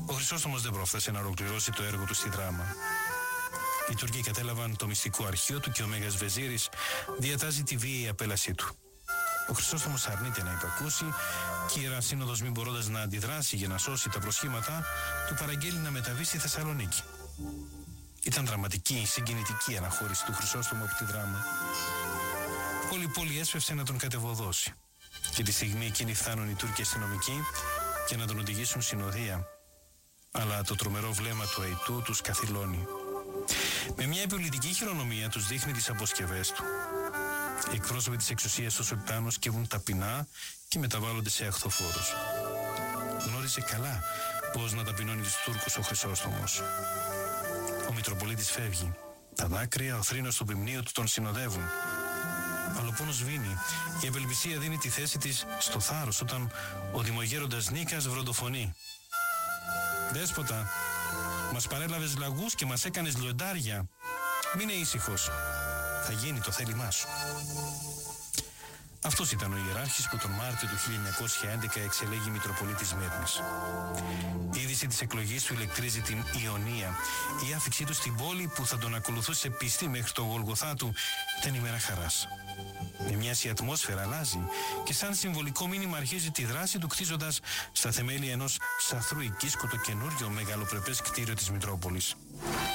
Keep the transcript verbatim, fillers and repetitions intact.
Ο Χρυσόστομος δεν πρόφτασε να ολοκληρώσει το έργο του στη Δράμα. Οι Τούρκοι κατέλαβαν το μυστικό αρχείο του και ο Μέγας Βεζίρης διατάζει τη βίαιη απέλασή του. Ο Χρυσόστομος αρνείται να υπακούσει και η Ιερά Σύνοδος, μη μπορώντας να αντιδράσει για να σώσει τα προσχήματα, του παραγγέλει να μεταβεί στη Θεσσαλονίκη. Ήταν δραματική, συγκινητική αναχώρηση του Χρυσόστομου από τη Δράμα. Όλη η πόλη έσπευσε να τον κατεβοδώσει. Και τη στιγμή εκείνη φτάνουν οι Τούρκοι αστυνομικοί για να τον οδηγήσουν συνοδεία. Αλλά το τρομερό βλέμμα του Αητού τους καθυλώνει. Με μια πολιτική χειρονομία τους δείχνει τις αποσκευές του. Οι εκπρόσωποι της εξουσίας του Σουλτάνου σκεύουν ταπεινά και μεταβάλλονται σε αχθοφόρους. Γνώριζε καλά πώς να ταπεινώνει τους Τούρκους ο Χρυσόστομος. Ο Μητροπολίτης φεύγει. Τα δάκρυα, ο θρήνος του ποιμνίου του τον συνοδεύουν. Αλλά ο πόνος σβήνει. Η απελπισία δίνει τη θέση της στο θάρρος όταν ο δημογέροντας Νίκας βροντοφωνεί. «Δέσποτα, μας παρέλαβες λαγούς και μας έκανες λιοντάρια. Μείνε ήσυχος. Θα γίνει το θέλημά σου». Αυτός ήταν ο ιεράρχης που τον Μάρτιο του χίλια εννιακόσια έντεκα εξελέγει Μητροπολίτης Σμύρνης. Η είδηση της εκλογής του ηλεκτρίζει την Ιωνία. Η άφηξή του στην πόλη που θα τον ακολουθούσε πιστή μέχρι το Γολγοθά του ήταν ημέρα χαράς. Με μιας η ατμόσφαιρα αλλάζει και σαν συμβολικό μήνυμα αρχίζει τη δράση του, χτίζοντας στα θεμέλια ενός σαθρού οικίσκου το καινούριο μεγαλοπρεπές κτίριο της Μητρόπολης.